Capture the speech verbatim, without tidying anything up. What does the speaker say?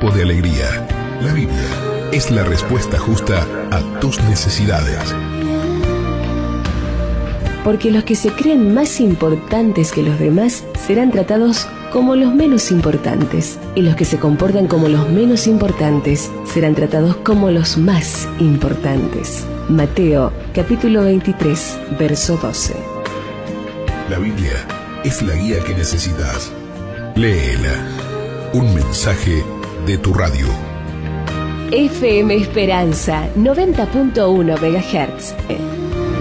tipo de alegría. La Biblia es la respuesta justa a tus necesidades. Porque los que se creen más importantes que los demás serán tratados como los menos importantes, y los que se comportan como los menos importantes serán tratados como los más importantes. Mateo, capítulo veintitrés, verso doce. La Biblia es la guía que necesitas. Léela. Un mensaje de tu radio. F M Esperanza, noventa punto uno megahertz.